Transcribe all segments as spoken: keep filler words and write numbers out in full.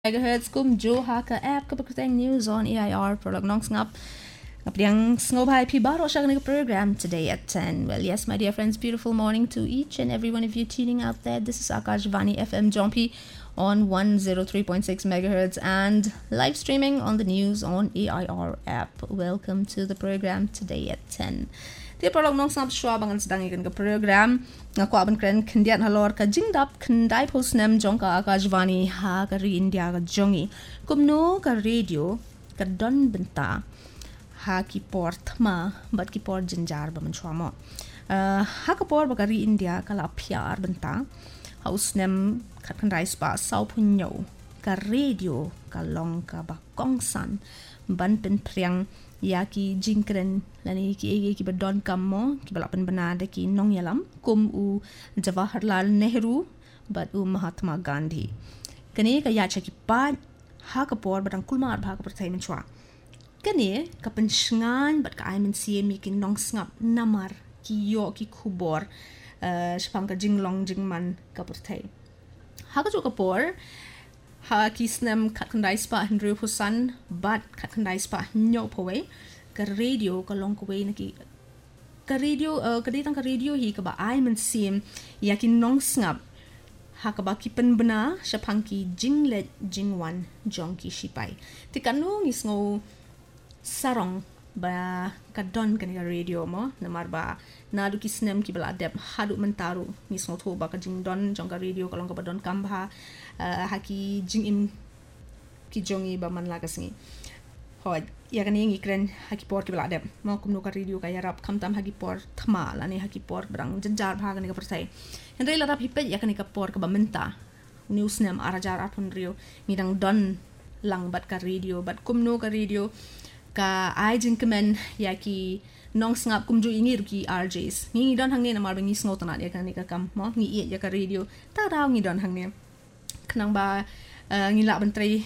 megahertz kum jo ha ka app ka pakutang news on A I R prolog nong ngap ngap yang sngobai pi baro siya ka program today at ten. Well, yes, my dear friends, beautiful morning to each and every one of you tuning out there. This is Akashvani F M Jompi on one oh three point six megahertz and live streaming on the news on A I R app. Welcome to the program today at ten. Dia prolog nong snap shwa bangan sedang ikan ke program ngaku aban kren kendian halor ka jingdap kendai posnem jongka Akashvani ha ka ri India ka jongi kumno ka radio ka don benta ha ki port ma bat ki port jinjar ba man chwamo uh, ha ka port ba ka ri India ka la pyar benta hausnem kat kendai spa sau punyo ka radio ka long ka ba kongsan ban pen priang ya ki jingkren lani ki ege ki badon kammo ki balapan banada ki nong yalam kum u Jawaharlal Nehru but u Mahatma Gandhi kani ka ya cha ki pa ha ka por badang kulmar bha ka pertai menchwa kani ka pensngan bat ka ai men sie mi ki nong snap namar ki yo ki khubor uh, spam ka jinglong jingman ka pertai ha ka jo ka por ha kisnem kat kandai spa Henry Husan but kat kandai spa nyo pawe ka radio ka long pawe na ki ka radio uh, ka ditang ka radio hi ka ba ai man sim ya ki nong snap ha ka ba ki pen bena shapang ki jinglet jingwan jong ki shipai ti kanu ngis ngo sarong ba ka don kan ka radio mo namar ba nadu ki snem ki bala dep hadu mentaru ngis ngo tho ba ka jing don jong ka radio ka long ka ba don kambha Uh, haki jing im ki jongi ba man lagas ngi hoi ya kan ngi kren haki por ki bladem mo kum no ka radio ka yarap kam tam haki por thma la ne haki por brang janjar bha kan ka persai hendai la rap hipe ya kan ka por ka ba menta news nem arajar apun rio ngidang don lang bat ka radio bat kum no ka radio ka ai jing kemen ya ki nong sngap kum jo ingi ki R Js ngi don hang ne na mar ngi sngot na ya kan ka kam mo ngi ya ka radio ta raw ngi don hang ne kenang ba uh, ngila bentri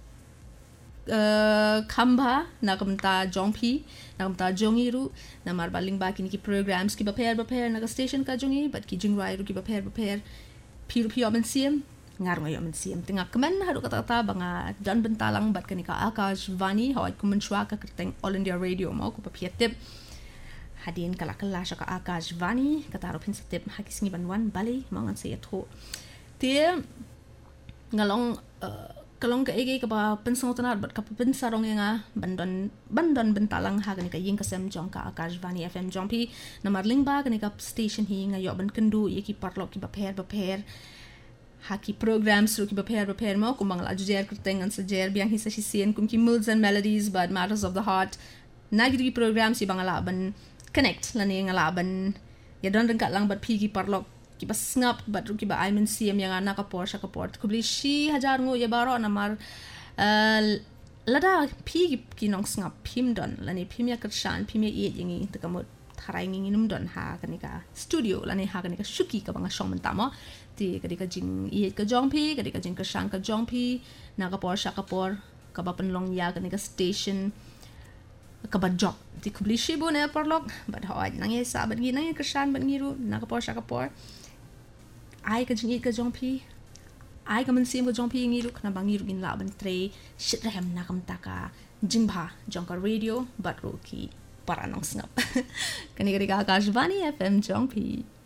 uh, kamba na kamta jongpi na kamta jongiru na mar baling ba kini ki programs ki baper baper na ka station ka jongi but ki jingrai ru ki baper baper piru piyo men siem ngar ngayo men siem tinga kemen haru kata kata banga dan bentalang bat kani ka Akashvani hawat kumen shwa ka kerteng All India Radio mau ku papiatip hadin kala kala sha ka Akashvani kata ro pin setip hakis ngi banwan bali mangan se tho tie ngalong uh, kalong ka ege ka ba pensong tanar bat ka pensarong nga bandon bandon bentalang ha gani ka ying kasem jong ka Akashvani F M Jompi na marling ba gani ka station hi nga yo ban kendu ye ki parlo ki ba per ba per ha ki programs ru ki ba per ba per mo kumang la jer kurteng an sajer biang hi sa sien kum ki moods and melodies but matters of the heart nagri programs si bangala ban connect lani ngala ban ya don rengkat lang bat pi ki parlo ki ba snap bat ru ki ba ai men siem yang ana ka por sha ka por ku bli shi hajar ngo ye baro na mar uh, lada pi ki nong snap pim don lani pim ya kershan pim ya ye yengi te kamot tharai ngi num don ha kanika studio lani ha kanika shuki ka banga shong mentamo ti kadika jing ye ka jongpi kadika jing kershan ka jongpi na ka por sha ka por ka ba penlong ya kanika station ka ba job ti ku bli shi bo ne porlok bat ha nang ye sa bat ngi nang ye kershan bat ngi ru na ka por sha ka por ai ka jing ka jongpi ai ka man sim ka jongpi ngi ru kana bangi ru bin la ban tre shit rahem na kam taka jingba jongka radio bat ru ki para nong snap kani ka Akashvani F M Jompi.